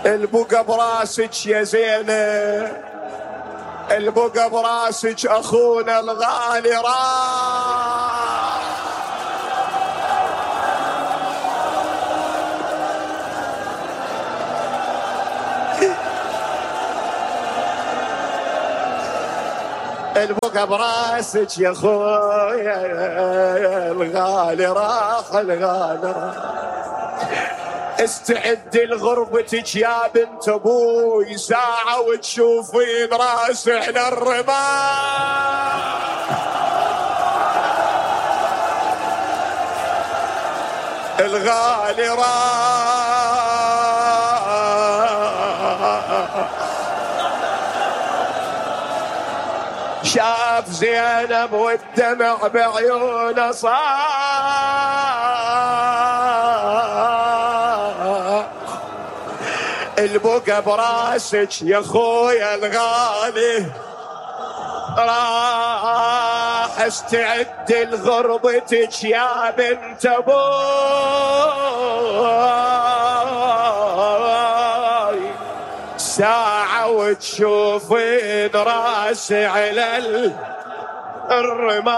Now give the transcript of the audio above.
البقى براسك يا زينب، البقى براسك اخونا الغالي راح. البقى براسك يا خويا الغالي راح، الغالي راح. استعدي لغربتك يا بنت ابوي، ساعة وتشوفين راس احنا الرمال. الغالي راح. شاف زينب والدمع بعيونه صار، البقى براسك يا خويا الغالي راح. استعد لغربتك يا بنت ابوي، ساعة وتشوفين راسي على الرمال.